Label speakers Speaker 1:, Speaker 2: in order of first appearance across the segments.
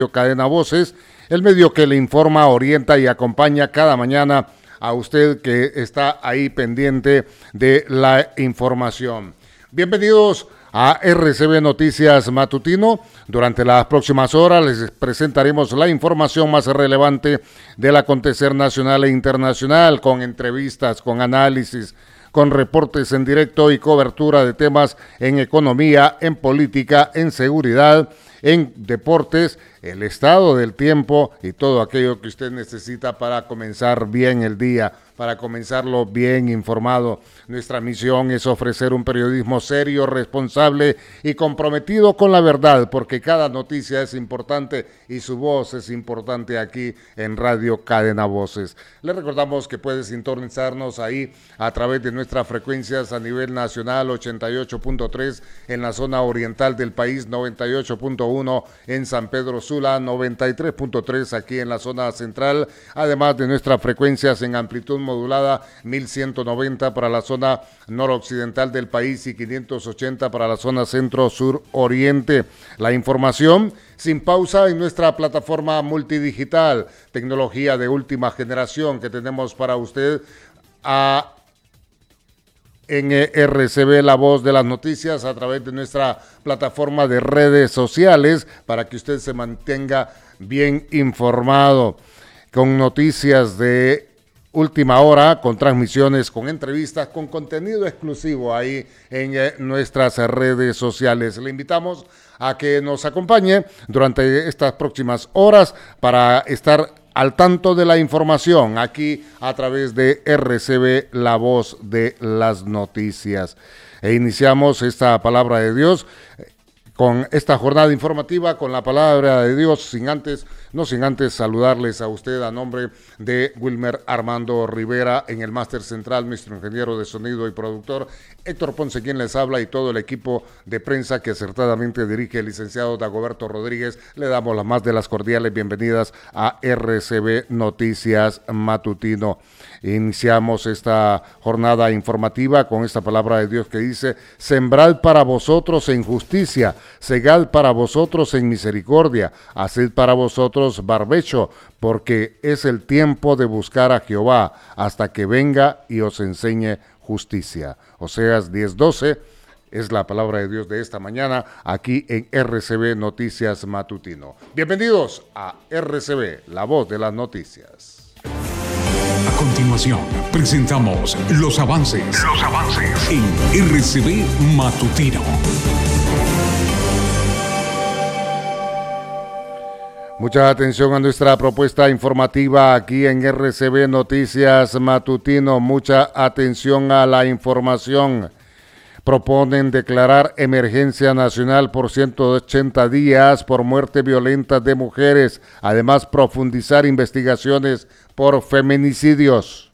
Speaker 1: Cadena Voces, el medio que le informa, orienta y acompaña cada mañana a usted que está ahí pendiente de la información. Bienvenidos a RCB Noticias Matutino. Durante las próximas horas les presentaremos la información más relevante del acontecer nacional e internacional, con entrevistas, con análisis, con reportes en directo y cobertura de temas en economía, en política, en seguridad, en deportes, el estado del tiempo y todo aquello que usted necesita para comenzar bien el día, para comenzarlo bien informado. Nuestra misión es ofrecer un periodismo serio, responsable y comprometido con la verdad, porque cada noticia es importante y su voz es importante aquí en Radio Cadena Voces. Le recordamos que puede sintonizarnos ahí a través de nuestras frecuencias a nivel nacional, 88.3 en la zona oriental del país, 98.1 en San Pedro Sula, 93.3 aquí en la zona central, además de nuestras frecuencias en amplitud modulada, 1190 para la zona noroccidental del país y 580 para la zona centro-sur-oriente. La información sin pausa en nuestra plataforma multidigital, tecnología de última generación que tenemos para usted en RCB, la voz de las noticias, a través de nuestra plataforma de redes sociales, para que usted se mantenga bien informado, con noticias de última hora, con transmisiones, con entrevistas, con contenido exclusivo ahí en nuestras redes sociales. Le invitamos a que nos acompañe durante estas próximas horas para estar al tanto de la información aquí a través de RCB, la voz de las noticias. E iniciamos esta palabra de Dios con esta jornada informativa, con la palabra de Dios, no sin antes saludarles a usted a nombre de Wilmer Armando Rivera en el máster central, nuestro ingeniero de sonido y productor, Héctor Ponce quien les habla, y todo el equipo de prensa que acertadamente dirige el licenciado Dagoberto Rodríguez. Le damos las más de las cordiales bienvenidas a RCB Noticias Matutino. Iniciamos esta jornada informativa con esta palabra de Dios que dice: sembrad para vosotros en justicia, segad para vosotros en misericordia, haced para vosotros barbecho, porque es el tiempo de buscar a Jehová hasta que venga y os enseñe justicia. Oseas 10:12 es la palabra de Dios de esta mañana aquí en RCB Noticias Matutino. Bienvenidos a RCB, la voz de las noticias.
Speaker 2: A continuación, presentamos los avances en RCB Matutino.
Speaker 1: Mucha atención a nuestra propuesta informativa aquí en RCB Noticias Matutino. Mucha atención a la información. Proponen declarar emergencia nacional por 180 días por muerte violenta de mujeres. Además, profundizar investigaciones por feminicidios.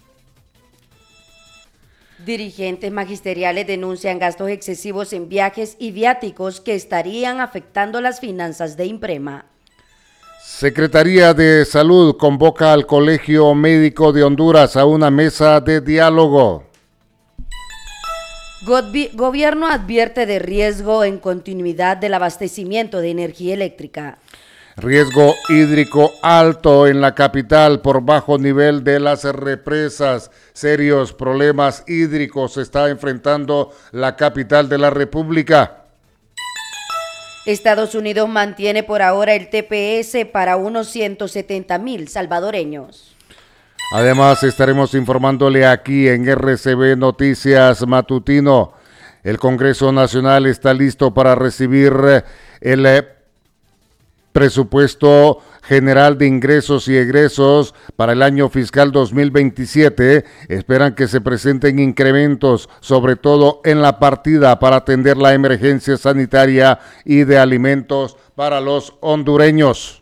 Speaker 3: Dirigentes magisteriales denuncian gastos excesivos en viajes y viáticos que estarían afectando las finanzas de Imprema.
Speaker 1: Secretaría de Salud convoca al Colegio Médico de Honduras a una mesa de diálogo.
Speaker 3: Gobierno advierte de riesgo en continuidad del abastecimiento de energía eléctrica.
Speaker 1: Riesgo hídrico alto en la capital por bajo nivel de las represas. Serios problemas hídricos está enfrentando la capital de la República.
Speaker 3: Estados Unidos mantiene por ahora el TPS para unos 170,000 salvadoreños.
Speaker 1: Además, estaremos informándole aquí en RCB Noticias Matutino. El Congreso Nacional está listo para recibir el presupuesto general de ingresos y egresos para el año fiscal 2027. Esperan que se presenten incrementos, sobre todo en la partida para atender la emergencia sanitaria y de alimentos para los hondureños.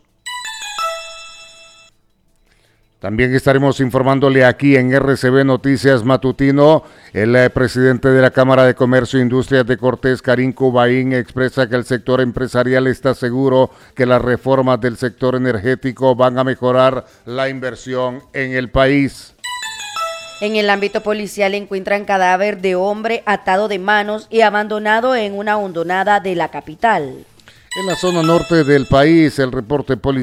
Speaker 1: También estaremos informándole aquí en RCB Noticias Matutino. El presidente de la Cámara de Comercio e Industrias de Cortés, Karim Cubaín, expresa que el sector empresarial está seguro que las reformas del sector energético van a mejorar la inversión en el país.
Speaker 3: En el ámbito policial encuentran cadáver de hombre atado de manos y abandonado en una hondonada de la capital.
Speaker 1: En la zona norte del país, el reporte policial